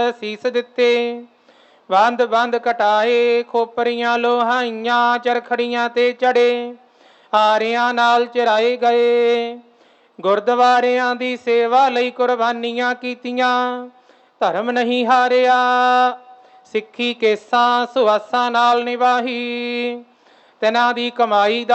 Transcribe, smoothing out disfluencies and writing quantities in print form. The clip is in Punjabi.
ਸੀਸ ਦਿੱਤੇ। ਬੰਦ ਬੰਦ ਕਟਾਏ, ਖੋਪਰੀਆਂ ਲੋਹਾਈਆਂ, ਚਰਖੜੀਆਂ ਤੇ ਚੜੇ, ਹਾਰਿਆਂ ਨਾਲ ਚਰਾਏ ਗਏ। ਗੁਰਦੁਆਰਿਆਂ ਦੀ ਸੇਵਾ ਲਈ ਕੁਰਬਾਨੀਆਂ ਕੀਤੀਆਂ, ਧਰਮ ਨਹੀਂ ਹਾਰਿਆ। ਸਿੱਖੀ ਕੇਸਾਂ ਸੁਆਸਾਂ ਨਾਲ ਨਿਭਾਹੀ, ਤਿਨਾਂ ਦੀ ਕਮਾਈ ਦਾ